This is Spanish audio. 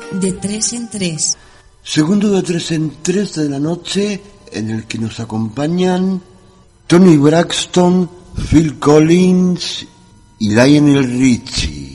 de 3 en 3. Segundo de 3 en 3 de la noche, en el que nos acompañan Toni Braxton, Phil Collins y Lionel Richie.